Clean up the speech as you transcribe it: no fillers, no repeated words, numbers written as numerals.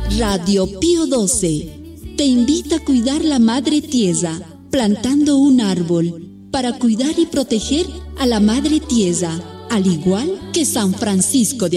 Radio Pío XII te invita a cuidar la madre tierra, plantando un árbol para cuidar y proteger a la madre tierra, al igual que San Francisco de